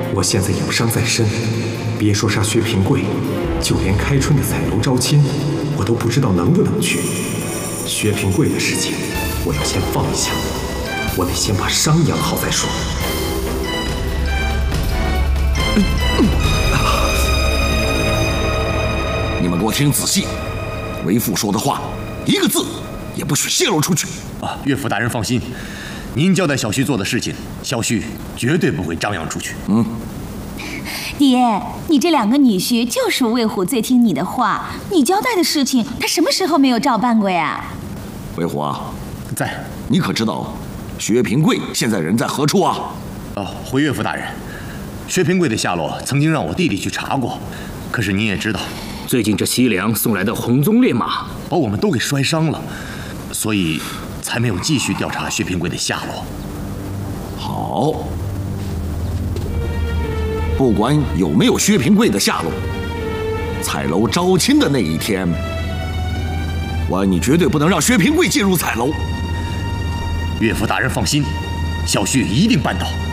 我现在有伤在身，别说杀薛平贵，就连开春的彩楼招亲，我都不知道能不能去。薛平贵的事情，我要先放一下，我得先把伤养好再说。 你们给我听仔细，为父说的话，一个字也不许泄露出去。 岳父大人放心，您交代小婿做的事情，小婿绝对不会张扬出去。 爹，你这2个女婿就属魏虎最听你的话，你交代的事情，他什么时候没有照办过呀？ 魏虎啊， 在。 你可知道薛平贵现在人在何处啊？ 回岳父大人，薛平贵的下落曾经让我弟弟去查过，可是您也知道， 最近这西凉送来的红鬃烈马把我们都给摔伤了，所以才没有继续调查薛平贵的下落。 好，不管有没有薛平贵的下落，彩楼招亲的那一天，你绝对不能让薛平贵进入彩楼。 岳父大人放心，小婿一定办到。